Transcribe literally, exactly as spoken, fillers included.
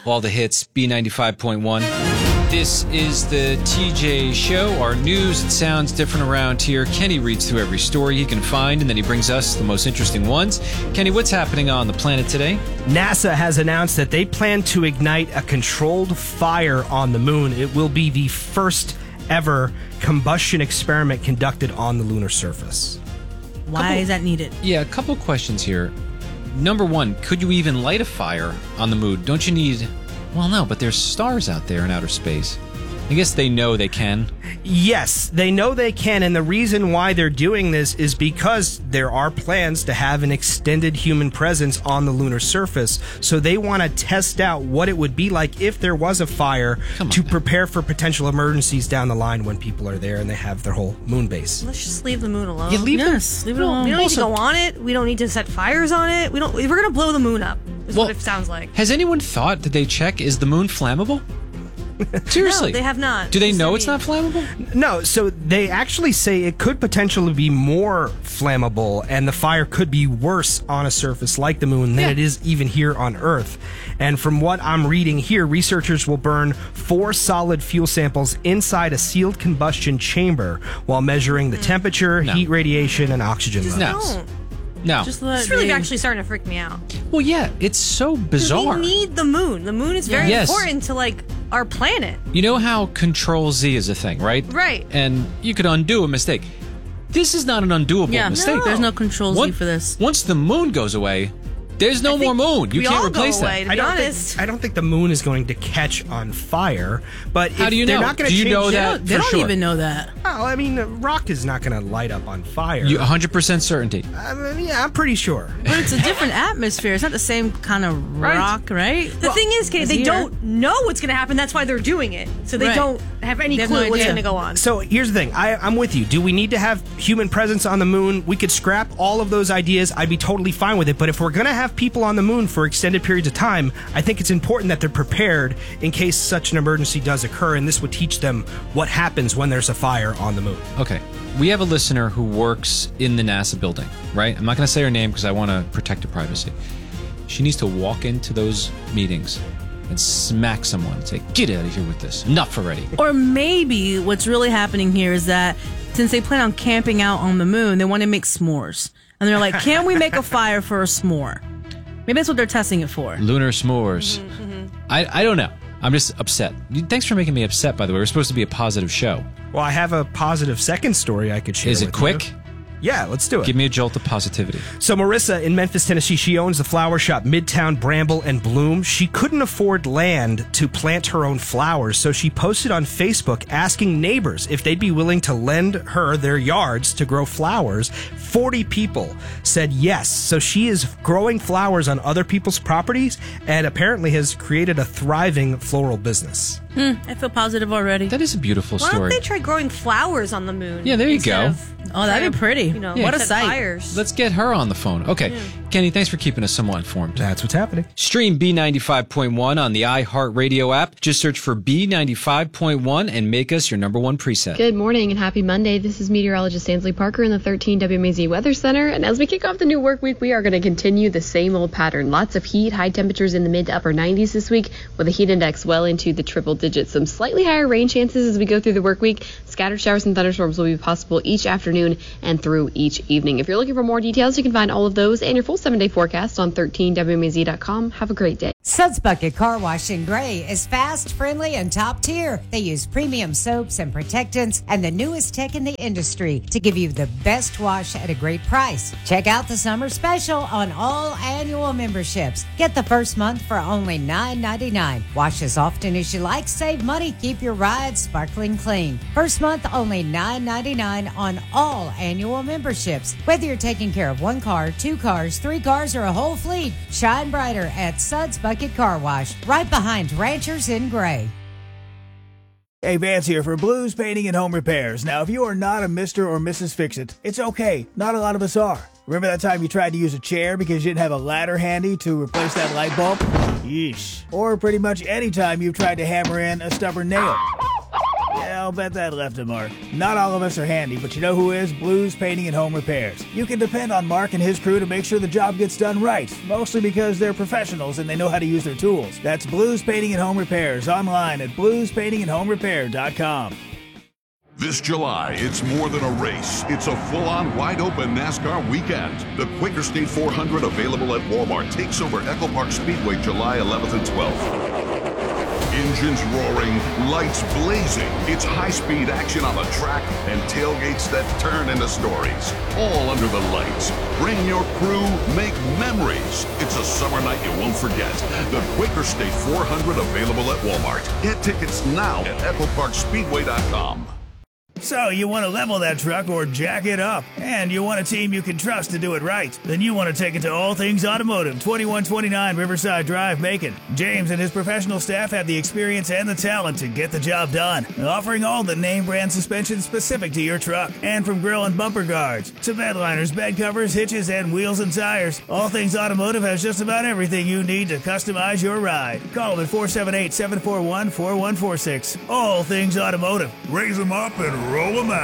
All the hits, B ninety-five point one. This is the T J Show, our news. It sounds different around here. Kenny reads through every story he can find, and then he brings us the most interesting ones. Kenny, what's happening on the planet today? NASA has announced that they plan to ignite a controlled fire on the moon. It will be the first ever combustion experiment conducted on the lunar surface. Why Couple, is that needed? Yeah, a couple questions here. Number one, could you even light a fire on the moon? Don't you need... Well, no, but there's stars out there in outer space. I guess they know they can. Yes, they know they can, and the reason why they're doing this is because there are plans to have an extended human presence on the lunar surface, so they want to test out what it would be like if there was a fire to now. prepare for potential emergencies down the line when people are there and they have their whole moon base. Let's just leave the moon alone. Yeah, leave Yes, them. leave it alone. We don't Also- need to go on it. We don't need to set fires on it. We don't. We're gonna blow the moon up. Is Well, what it sounds like. Has anyone thought, did they check, is the moon flammable? Seriously. No, they have not. Do they Just know I it's mean- not flammable? No, so they actually say it could potentially be more flammable and the fire could be worse on a surface like the moon than Yeah. it is even here on Earth. And from what I'm reading here, researchers will burn four solid fuel samples inside a sealed combustion chamber while measuring the temperature, No. heat radiation, and oxygen Just levels. don't. No. Just let It's really they- actually starting to freak me out. Well, yeah, it's so bizarre. We need the moon. The moon is very Yes. important to like our planet. You know how Control Z is a thing, right? Right. And you could undo a mistake. This is not an undoable Yeah, mistake. there's no control Z One- for this. Once the moon goes away, there's no I more think moon. You we can't all replace go away, that. to I be don't, honest. think, I don't think the moon is going to catch on fire, but How if do you they're know? not going Do to you change know They that don't, they for don't sure? even know that. Well, I mean, rock is not going to light up on fire. You one hundred percent certainty. I mean, yeah, I'm pretty sure. But it's a different atmosphere. It's not the same kind of Right. rock, right? The thing is, Katie, it's they here. don't know what's going to happen. That's why they're doing it. So they Right. don't have any They have clue no what's idea. going to go on. So here's the thing. I, I'm with you. Do we need to have human presence on the moon? We could scrap all of those ideas. I'd be totally fine with it. But if we're going to have people on the moon for extended periods of time, I think it's important that they're prepared in case such an emergency does occur. And this would teach them what happens when there's a fire on the moon. Okay. We have a listener who works in the NASA building, right? I'm not going to say her name because I want to protect her privacy. She needs to walk into those meetings and smack someone and say, get out of here with this. Enough already. Or maybe what's really happening here is that since they plan on camping out on the moon, they want to make s'mores. And they're like, can we make a fire for a s'more? Maybe that's what they're testing it for. Lunar s'mores. I, I don't know. I'm just upset. Thanks for making me upset, by the way. We're supposed to be a positive show. Well, I have a positive second story I could share. Is it with quick? you. Yeah, let's do it. Give me a jolt of positivity. So Marissa in Memphis, Tennessee, she owns the flower shop Midtown Bramble and Bloom. She couldn't afford land to plant her own flowers, so she posted on Facebook asking neighbors if they'd be willing to lend her their yards to grow flowers. forty people said yes. So she is growing flowers on other people's properties and apparently has created a thriving floral business. Hmm, I feel positive already. That is a beautiful Why don't story. they try growing flowers on the moon? Yeah, there you instead go. of Oh, that'd be trying to, pretty. You know, Yeah. What a set sight. Fires. Let's get her on the phone. Okay. Kenny, thanks for keeping us somewhat informed. That's what's happening. Stream B ninety-five point one on the iHeartRadio app. Just search for B ninety-five point one and make us your number one preset. Good morning and happy Monday. This is meteorologist Ansley Parker in the thirteen W M A Z Weather Center. And as we kick off the new work week, we are going to continue the same old pattern. Lots of heat, high temperatures in the mid to upper nineties this week with a heat index well into the triple digits. Some slightly higher rain chances as we go through the work week. Scattered showers and thunderstorms will be possible each afternoon and through each evening. If you're looking for more details, you can find all of those and your full seven-day forecast on thirteen W M A Z dot com. Have a great day. Suds Bucket Car Wash in Gray is fast, friendly, and top tier. They use premium soaps and protectants and the newest tech in the industry to give you the best wash at a great price. Check out the summer special on all annual memberships. Get the first month for only nine ninety-nine. Wash as often as you like, save money, keep your ride sparkling clean. First month only nine ninety-nine on all annual memberships. Whether you're taking care of one car, two cars, three cars, or a whole fleet, shine brighter at Suds Bucket Car Wash, right behind Ranchers in Gray. Hey, Vance here for Blues Painting and Home Repairs. Now, if you are not a Mister or Missus Fix-It, it's okay. Not a lot of us are. Remember that time you tried to use a chair because you didn't have a ladder handy to replace that light bulb? Yeesh. Or pretty much any time you've tried to hammer in a stubborn nail. Yeah, I'll bet that left a mark. Not all of us are handy, but you know who is? Blues Painting and Home Repairs. You can depend on Mark and his crew to make sure the job gets done right, mostly because they're professionals and they know how to use their tools. That's Blues Painting and Home Repairs, online at blues painting and home repair dot com. This July, it's more than a race. It's a full-on, wide-open NASCAR weekend. The Quaker State four hundred, available at Walmart, takes over Echo Park Speedway July eleventh and twelfth. Engines roaring, lights blazing. It's high-speed action on the track and tailgates that turn into stories. All under the lights. Bring your crew, make memories. It's a summer night you won't forget. The Quaker State four hundred, available at Walmart. Get tickets now at echo park speedway dot com. So you want to level that truck or jack it up, and you want a team you can trust to do it right. Then you want to take it to All Things Automotive, twenty-one twenty-nine Riverside Drive, Macon. James and his professional staff have the experience and the talent to get the job done, offering all the name brand suspension specific to your truck. And from grill and bumper guards to bed liners, bed covers, hitches, and wheels and tires, All Things Automotive has just about everything you need to customize your ride. Call them at four seven eight, seven four one, four one four six. All Things Automotive. Raise them up and roll them out.